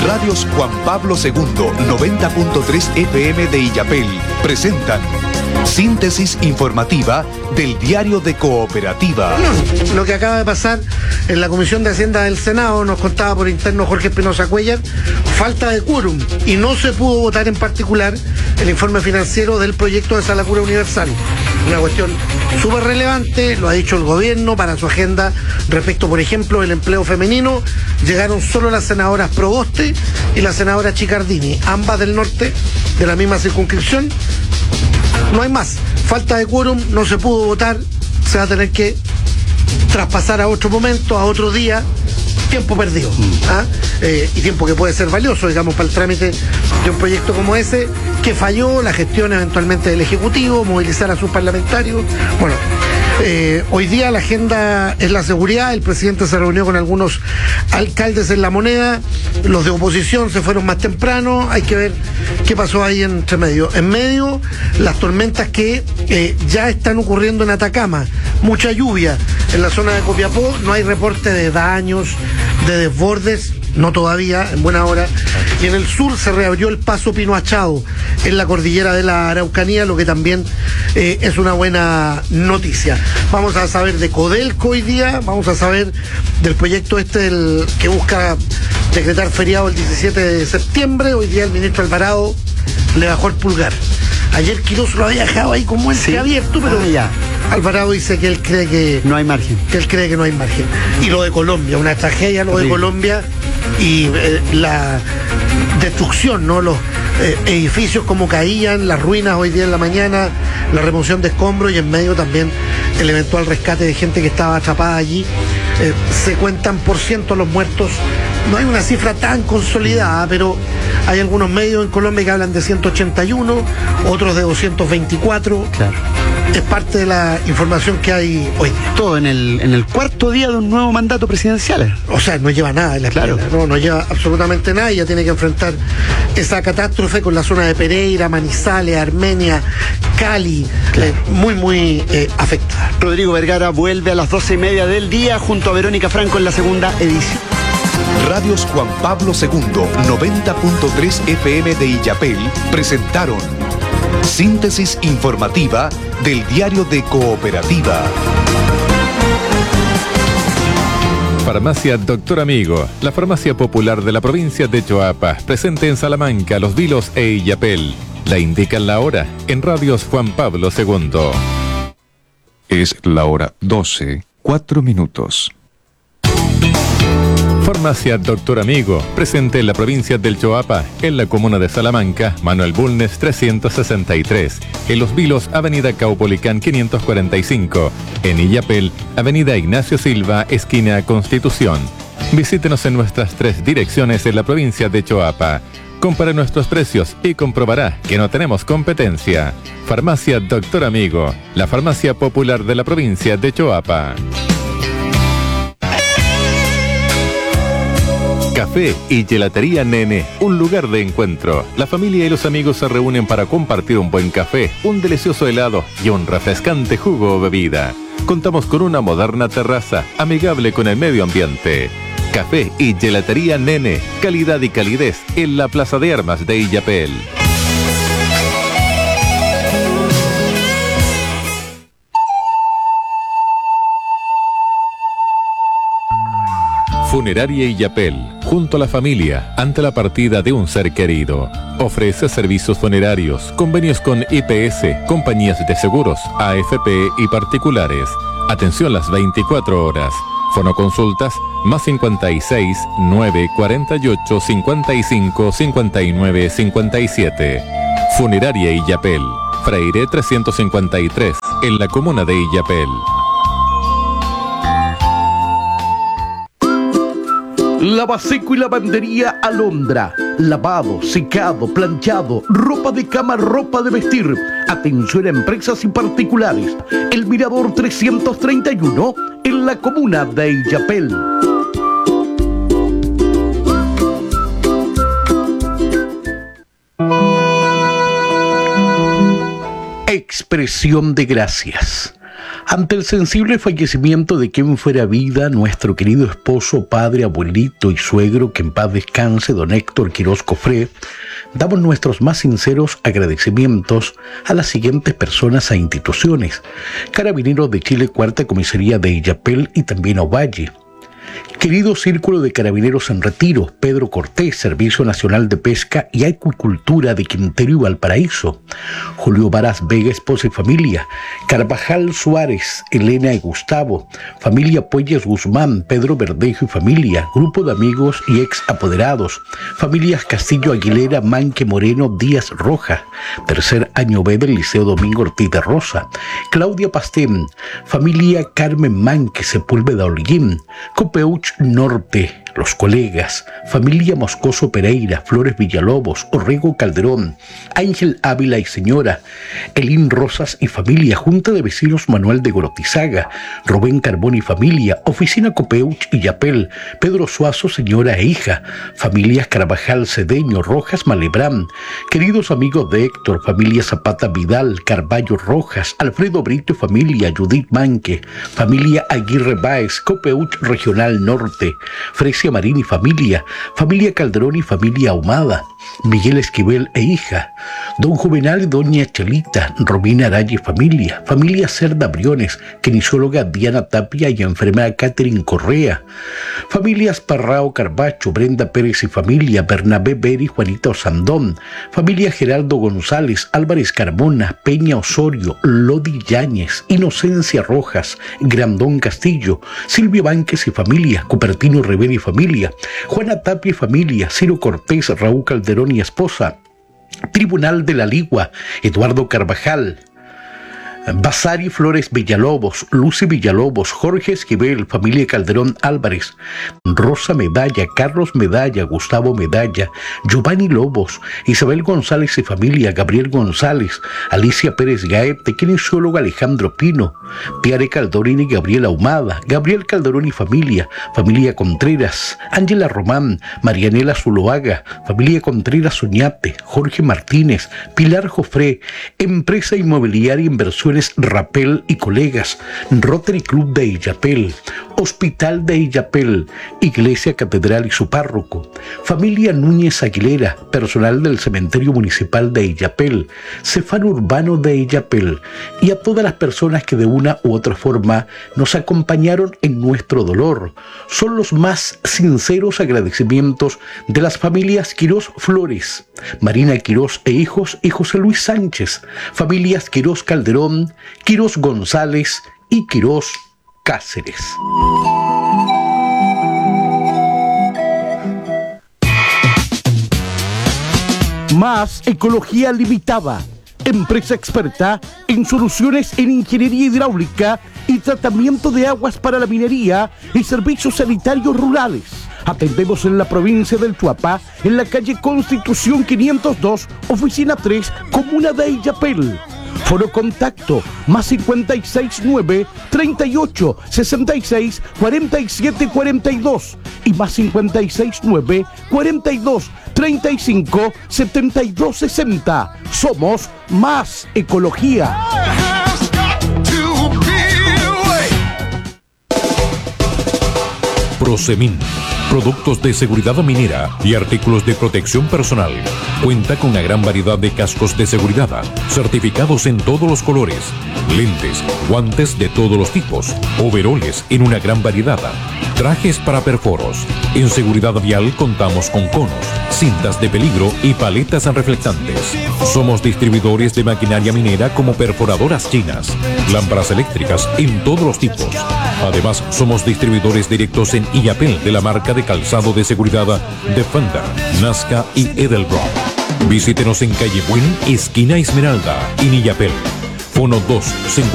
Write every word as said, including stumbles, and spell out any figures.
Radios Juan Pablo segundo, noventa punto tres F M de Illapel presentan síntesis informativa del Diario de Cooperativa. Bueno, lo que acaba de pasar en la Comisión de Hacienda del Senado, nos contaba por interno Jorge Espinosa Cuellar, falta de quórum y no se pudo votar en particular el informe financiero del proyecto de Sala Cura Universal. Una cuestión súper relevante, lo ha dicho el gobierno para su agenda respecto, por ejemplo, del empleo femenino. Llegaron solo las senadoras Proboste y la senadora Chicardini, ambas del norte, de la misma circunscripción. No hay más, falta de quórum, no se pudo votar, se va a tener que traspasar a otro momento, a otro día, tiempo perdido, ¿ah? eh, y tiempo que puede ser valioso, digamos, para el trámite de un proyecto como ese, que falló la gestión eventualmente del Ejecutivo, movilizar a sus parlamentarios. Bueno, eh, hoy día la agenda es la seguridad. El presidente se reunió con algunos alcaldes en La Moneda, los de oposición se fueron más temprano, hay que ver qué pasó ahí entre medio. En medio, las tormentas que eh, ya están ocurriendo en Atacama, mucha lluvia en la zona de Copiapó, no hay reporte de daños, de desbordes, no todavía, en buena hora. Y en el sur se reabrió el paso Pino Achado en la cordillera de la Araucanía, lo que también eh, es una buena noticia. Vamos a saber de Codelco hoy día, vamos a saber del proyecto este del, que busca decretar feriado el diecisiete de septiembre. Hoy día el ministro Alvarado le bajó el pulgar. Ayer Quirós lo había dejado ahí como el sí. abierto, pero ah, ya. Alvarado dice que él cree que no hay margen. Que él cree que no hay margen. Y lo de Colombia, una tragedia lo de sí. Colombia y eh, la destrucción, ¿no? Los eh, edificios como caían, las ruinas hoy día en la mañana, la remoción de escombros y en medio también el eventual rescate de gente que estaba atrapada allí. Eh, se cuentan por ciento los muertos. No hay una cifra tan consolidada, pero hay algunos medios en Colombia que hablan de ciento ochenta y uno, otros de doscientos veinticuatro. Claro. Es parte de la información que hay hoy. Todo en el, en el cuarto día de un nuevo mandato presidencial. O sea, no lleva nada en la claro. espalda, no, no lleva absolutamente nada y ya tiene que enfrentar esa catástrofe con la zona de Pereira, Manizales, Armenia, Cali, claro. eh, muy, muy eh, afectada. Rodrigo Vergara vuelve a las doce y media del día junto a Verónica Franco en la segunda edición. Radios Juan Pablo segundo, noventa punto tres F M de Illapel presentaron síntesis informativa del Diario de Cooperativa. Farmacia Doctor Amigo, la farmacia popular de la provincia de Choapa, presente en Salamanca, Los Vilos e Illapel. La indican la hora en Radios Juan Pablo segundo. Es la hora doce, cuatro minutos. Farmacia Doctor Amigo, presente en la provincia del Choapa, en la comuna de Salamanca, Manuel Bulnes trescientos sesenta y tres, en Los Vilos, avenida Caupolicán quinientos cuarenta y cinco, en Illapel, avenida Ignacio Silva, esquina Constitución. Visítenos en nuestras tres direcciones en la provincia de Choapa. Compare nuestros precios y comprobará que no tenemos competencia. Farmacia Doctor Amigo, la farmacia popular de la provincia de Choapa. Café y Gelatería Nene, un lugar de encuentro. La familia y los amigos se reúnen para compartir un buen café, un delicioso helado y un refrescante jugo o bebida. Contamos con una moderna terraza, amigable con el medio ambiente. Café y Gelatería Nene, calidad y calidez en la Plaza de Armas de Illapel. Funeraria Illapel, junto a la familia, ante la partida de un ser querido. Ofrece servicios funerarios, convenios con I P S, compañías de seguros, A F P y particulares. Atención las veinticuatro horas. Fonoconsultas, más cincuenta y seis, nueve, cuarenta y ocho, cincuenta y cinco, cincuenta y nueve, cincuenta y siete. Funeraria Illapel, Freire trescientos cincuenta y tres, en la comuna de Illapel. Lavaseco y lavandería Alondra. Lavado, secado, planchado, ropa de cama, ropa de vestir. Atención a empresas y particulares. El Mirador trescientos treinta y uno en la comuna de Illapel. Expresión de gracias. Ante el sensible fallecimiento de quien fuera vida, nuestro querido esposo, padre, abuelito y suegro, que en paz descanse, don Héctor Quirós Cofré, damos nuestros más sinceros agradecimientos a las siguientes personas e instituciones: Carabineros de Chile, Cuarta Comisaría de Illapel y también Ovalle. Querido Círculo de Carabineros en Retiro, Pedro Cortés, Servicio Nacional de Pesca y Acuicultura de Quintero y Valparaíso. Julio Varas Vega, esposa y familia. Carvajal Suárez, Elena y Gustavo. Familia Puelles Guzmán, Pedro Verdejo y familia. Grupo de amigos y ex apoderados. Familias Castillo Aguilera, Manque Moreno, Díaz Roja. Tercer año B del Liceo Domingo Ortiz de Rosa. Claudia Pastén. Familia Carmen Manque, Sepúlveda Holguín. Copeuch Norte, Los Colegas, familia Moscoso Pereira, Flores Villalobos, Orrego Calderón, Ángel Ávila y señora, Elín Rosas y familia, Junta de Vecinos Manuel de Gorotizaga, Rubén Carbón y familia, Oficina Copeuch y Yapel, Pedro Suazo, señora e hija, familias Carvajal Cedeño, Rojas Malebrán, queridos amigos de Héctor, familia Zapata Vidal, Carballo Rojas, Alfredo Brito y familia, Judith Manque, familia Aguirre Báez, Copeuch Regional Norte, Fresia Marín y familia, familia Calderón y familia Ahumada, Miguel Esquivel e hija, don Juvenal y doña Chelita, Romina Araya y familia, familia Cerda Briones, kinesióloga Diana Tapia y enfermera Catherine Correa, familias Parrao Carbacho, Brenda Pérez y familia, Bernabé Beri, Juanita Osandón, familia Geraldo González, Álvarez Carmona, Peña Osorio, Lodi Yáñez, Inocencia Rojas, Grandón Castillo, Silvia Vánquez y familia, Cupertino Rivera y familia, Juana Tapia y familia, Ciro Cortés, Raúl Calderón y esposa, Tribunal de la Ligua, Eduardo Carvajal, Basari Flores Villalobos, Lucy Villalobos, Jorge Esquivel, familia Calderón Álvarez, Rosa Medalla, Carlos Medalla, Gustavo Medalla, Giovanni Lobos, Isabel González y familia, Gabriel González, Alicia Pérez Gaete, kinesiólogo Alejandro Pino, Piare Caldorín y Gabriela Ahumada, Gabriel Calderón y familia, familia Contreras, Ángela Román, Marianela Zuloaga, familia Contreras Oñate, Jorge Martínez, Pilar Jofré, Empresa Inmobiliaria Inversiones Rapel y colegas, Rotary Club de Illapel, Hospital de Illapel, Iglesia Catedral y su párroco, familia Núñez Aguilera, personal del Cementerio Municipal de Illapel, Cefán Urbano de Illapel, y a todas las personas que de una u otra forma nos acompañaron en nuestro dolor. Son los más sinceros agradecimientos de las familias Quirós Flores, Marina Quirós e hijos y José Luis Sánchez, familias Quirós Calderón, Quirós González y Quirós Cáceres. Más Ecología Limitada, empresa experta en soluciones en ingeniería hidráulica y tratamiento de aguas para la minería y servicios sanitarios rurales. Atendemos en la provincia del Chuapá, en la calle Constitución quinientos dos, oficina tres, comuna de Illapel. Foro contacto más cincuenta y seis nueve, treinta y ocho, sesenta y seis, cuarenta y siete cuarenta y dos y más cincuenta y seis nueve, cuarenta y dos, treinta y cinco, setenta y dos sesenta. Somos Más Ecología. Prosemin, productos de seguridad minera y artículos de protección personal. Cuenta con una gran variedad de cascos de seguridad, certificados en todos los colores, lentes, guantes de todos los tipos, overoles en una gran variedad, trajes para perforos. En seguridad vial contamos con conos, cintas de peligro y paletas reflectantes. Somos distribuidores de maquinaria minera como perforadoras chinas, lámparas eléctricas en todos los tipos. Además, somos distribuidores directos en Illapel de la marca de calzado de seguridad Defender, Nazca y Edelbrock. Visítenos en calle Buen, esquina Esmeralda, en Illapel. Fono dos cincuenta